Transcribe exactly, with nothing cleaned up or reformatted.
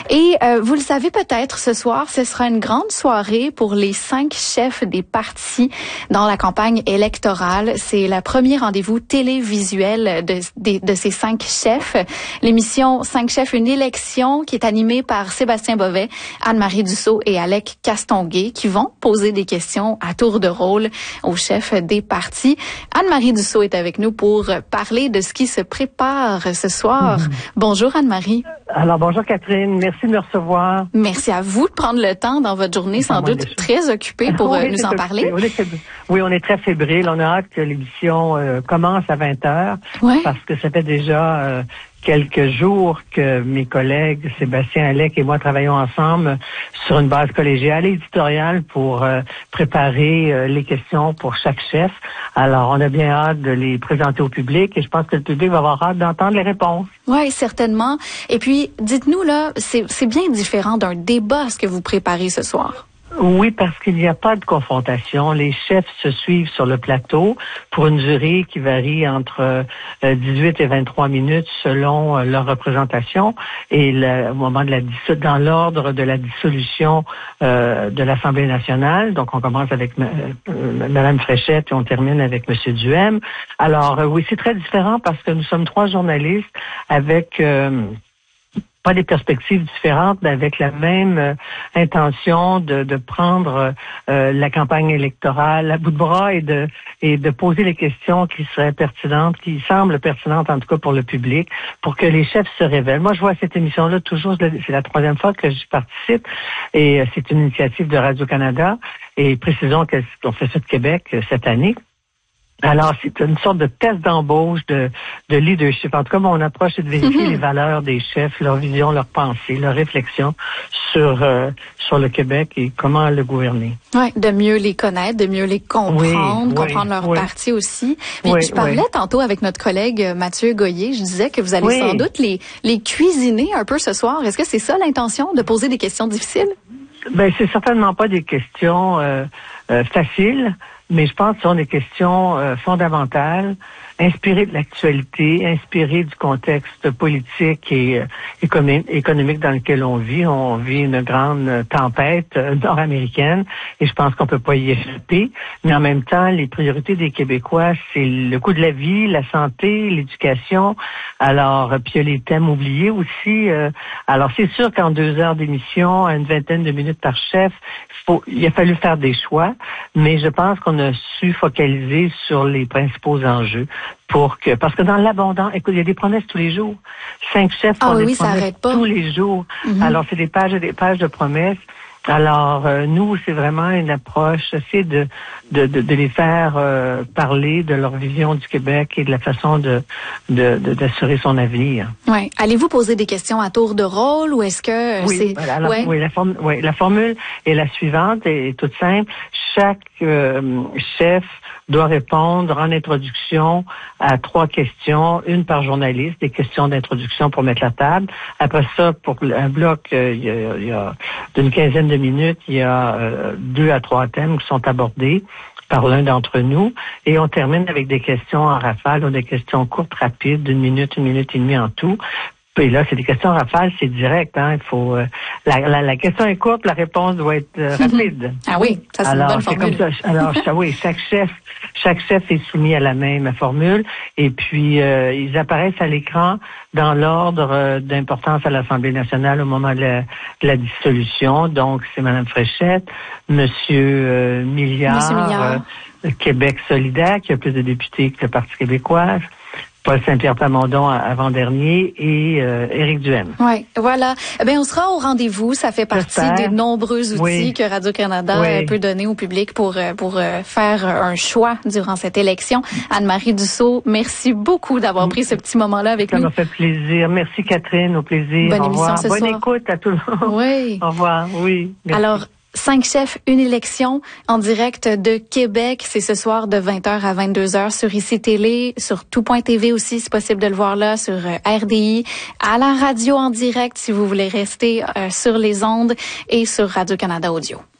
Et euh, vous le savez peut-être, ce soir, ce sera une grande soirée pour les cinq chefs des partis dans la campagne électorale. C'est le premier rendez-vous télévisuel de, de, de ces cinq chefs. L'émission Cinq chefs, une élection qui est animée par Sébastien Bovet, Anne-Marie Dussault et Alec Castonguay qui vont poser des questions à tour de rôle aux chefs des partis. Anne-Marie Dussault est avec nous pour parler de ce qui se prépare ce soir. Mmh. Bonjour Anne-Marie. Alors bonjour Catherine, merci de me recevoir. Merci à vous de prendre le temps dans votre journée, sans doute très occupée pour oui, euh, nous en occupé. parler. On est, oui, on est très fébrile. On a hâte que l'émission euh, commence à vingt heures ouais. parce que ça fait déjà euh, quelques jours que mes collègues Sébastien Alec et moi travaillons ensemble sur une base collégiale et éditoriale pour euh, préparer euh, les questions pour chaque chef. Alors, on a bien hâte de les présenter au public et je pense que le public va avoir hâte d'entendre les réponses. Oui, certainement. Et puis, dites-nous, là, c'est, c'est bien différent d'un débat ce que vous préparez ce soir. Oui, parce qu'il n'y a pas de confrontation. Les chefs se suivent sur le plateau pour une durée qui varie entre euh, dix-huit et vingt-trois minutes selon euh, leur représentation et le, au moment de la dans l'ordre de la dissolution euh, de l'Assemblée nationale. Donc, on commence avec euh, Mme Fréchette et on termine avec M. Duhem. Alors, euh, oui, c'est très différent parce que nous sommes trois journalistes avec... Euh, pas des perspectives différentes, mais avec la même euh, intention de, de prendre euh, la campagne électorale à bout de bras et de et de poser les questions qui seraient pertinentes, qui semblent pertinentes en tout cas pour le public, pour que les chefs se révèlent. Moi, je vois cette émission-là toujours, c'est la troisième fois que j'y participe, et euh, c'est une initiative de Radio-Canada, et précisons qu'on fait ça de Québec euh, cette année. Alors, c'est une sorte de test d'embauche de, de leadership. En tout cas, mon approche, c'est de vérifier mm-hmm. les valeurs des chefs, leur vision, leur pensée, leur réflexion sur euh, sur le Québec et comment le gouverner. Oui, de mieux les connaître, de mieux les comprendre, oui, comprendre oui, leur oui. parti aussi. Puis, oui, je parlais oui. tantôt avec notre collègue Mathieu Goyer, je disais que vous allez oui. sans doute les, les cuisiner un peu ce soir. Est-ce que c'est ça l'intention, de poser des questions difficiles? Ben, c'est certainement pas des questions euh, euh, faciles. Mais je pense que ce sont des questions euh, fondamentales, inspirées de l'actualité, inspirées du contexte politique et euh, économique, économique dans lequel on vit. On vit une grande tempête euh, nord-américaine et je pense qu'on peut pas y échapper. Mais en même temps, les priorités des Québécois, c'est le coût de la vie, la santé, l'éducation. Alors, puis il y a les thèmes oubliés aussi. Euh, alors, c'est sûr qu'en deux heures d'émission, à une vingtaine de minutes par chef, faut, il a fallu faire des choix, mais je pense qu'on a su focaliser sur les principaux enjeux pour que, parce que dans l'abondance, écoute, il y a des promesses tous les jours. Cinq chefs ah, font oui, des oui, promesses tous les jours. Mm-hmm. Alors, c'est des pages et des pages de promesses. Alors, euh, nous, c'est vraiment une approche, c'est de, de, de, de les faire euh, parler de leur vision du Québec et de la façon de, de, de d'assurer son avenir. Oui. Allez-vous poser des questions à tour de rôle ou est-ce que oui, c'est... Voilà, alors, ouais. oui, la forme, oui, la formule est la suivante, et est toute simple. Chaque euh, chef doit répondre en introduction à trois questions, une par journaliste, des questions d'introduction pour mettre la table. Après ça, pour un bloc, euh, il y a, il y a d'une quinzaine de minutes, il y a euh, deux à trois thèmes qui sont abordés par l'un d'entre nous, et on termine avec des questions en rafale ou des questions courtes, rapides, d'une minute, une minute et demie en tout. Et là, c'est des questions rafales, c'est direct, hein. Il faut euh, la, la, la question est courte, la réponse doit être euh, rapide. Ah oui, ça c'est alors, une bonne formule. Comme ça, alors, ça, oui, chaque chef, chaque chef est soumis à la même formule, et puis euh, ils apparaissent à l'écran dans l'ordre euh, d'importance à l'Assemblée nationale au moment de la, de la dissolution. Donc, c'est Mme Fréchette, Monsieur euh, Milliard, Monsieur Milliard. Euh, Québec solidaire, qui a plus de députés que le Parti québécois. Paul Saint-Pierre Plamondon avant-dernier et euh, Éric Duhem. Oui, voilà. Eh bien, on sera au rendez-vous. Ça fait partie J'espère. des nombreux outils oui. que Radio-Canada oui. peut donner au public pour pour faire un choix durant cette élection. Anne-Marie Dussault, merci beaucoup d'avoir pris ce petit moment-là avec Ça nous. Ça m'a fait plaisir. Merci Catherine, au plaisir. Bonne au émission revoir. ce Bonne soir. écoute à tout le monde. Oui. Au revoir, oui. Merci. Alors, Cinq chefs, une élection en direct de Québec. C'est ce soir de vingt heures à vingt-deux heures sur I C Télé, sur tout point T V aussi, c'est possible de le voir là, sur R D I, à la radio en direct si vous voulez rester euh, sur les ondes et sur Radio-Canada Audio.